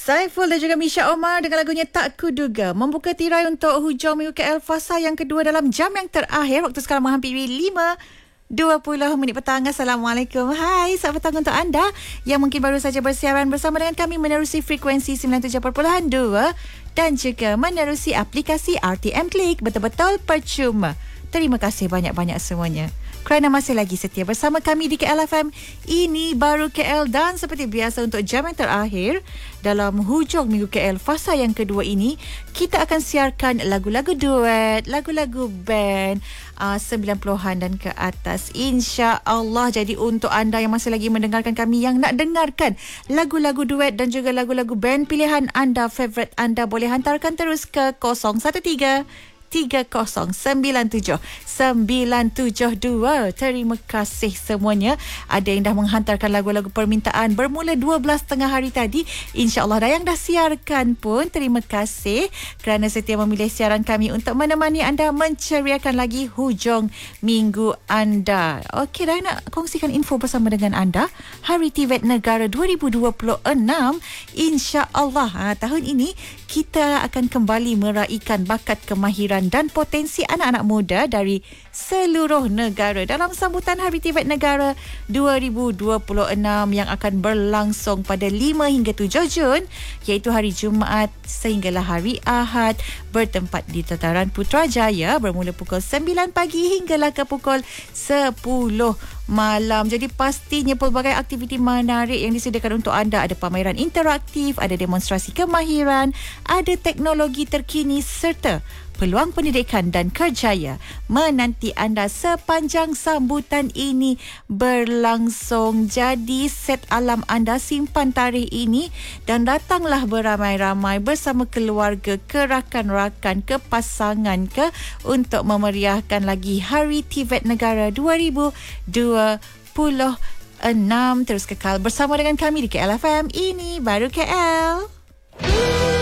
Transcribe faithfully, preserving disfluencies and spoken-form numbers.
Saiful dan juga Misha Omar dengan lagunya Tak Kuduga membuka tirai untuk hujung minggu K L fasa yang kedua dalam jam yang terakhir. Waktu sekarang menghampiri lima dua puluh minit petang. Assalamualaikum. Hai, selamat petang untuk anda yang mungkin baru saja bersiaran bersama dengan kami menerusi frekuensi sembilan puluh tujuh perpuluhan dua dan juga menerusi aplikasi R T M Klik. Betul-betul percuma. Terima kasih banyak-banyak semuanya kerana masih lagi setia bersama kami di K L F M. Ini baru K L dan seperti biasa untuk jam yang terakhir dalam hujung minggu K L fasa yang kedua ini, kita akan siarkan lagu-lagu duet, lagu-lagu band uh, sembilan puluhan dan ke atas, insya-Allah. Jadi untuk anda yang masih lagi mendengarkan kami yang nak dengarkan lagu-lagu duet dan juga lagu-lagu band pilihan anda, favourite anda, boleh hantarkan terus ke kosong satu tiga tiga kosong sembilan tujuh sembilan tujuh dua. Terima kasih semuanya. Ada yang dah menghantarkan lagu-lagu permintaan bermula dua belas tengah hari tadi, insya-Allah. Dan yang dah siarkan pun terima kasih kerana setia memilih siaran kami untuk menemani anda menceriakan lagi hujung minggu anda. Okey, dah nak kongsikan info bersama dengan anda. Hari Tibet Negara dua ribu dua puluh enam, insya-Allah ha, tahun ini kita akan kembali meraihkan bakat, kemahiran dan potensi anak-anak muda dari seluruh negara dalam sambutan Hari Tibet Negara dua ribu dua puluh enam yang akan berlangsung pada lima hingga tujuh Jun, iaitu hari Jumaat sehinggalah hari Ahad, bertempat di Dataran Putrajaya bermula pukul sembilan pagi hinggalah ke pukul sepuluh malam. Jadi pastinya pelbagai aktiviti menarik yang disediakan untuk anda. Ada pameran interaktif, ada demonstrasi kemahiran, ada teknologi terkini serta peluang pendidikan dan kerjaya menanti anda sepanjang sambutan ini berlangsung. Jadi set alam anda, simpan tarikh ini dan datanglah beramai-ramai bersama keluarga, ke rakan-rakan, ke pasangan ke, untuk memeriahkan lagi Hari Tibet Negara dua ribu dua puluh enam. Terus kekal bersama dengan kami di K L F M. Ini baru K L.